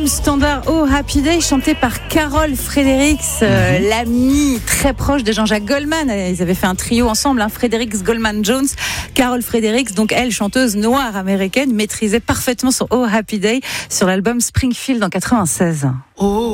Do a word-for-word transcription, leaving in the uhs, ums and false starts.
album standard Oh Happy Day, chanté par Carol Fredericks, euh, mm-hmm. l'amie très proche de Jean-Jacques Goldman. Ils avaient fait un trio ensemble, hein, Fredericks, Goldman, Jones. Carol Fredericks, donc elle, chanteuse noire américaine, maîtrisait parfaitement son Oh Happy Day sur l'album Springfield en quatre-vingt-seize. Oh.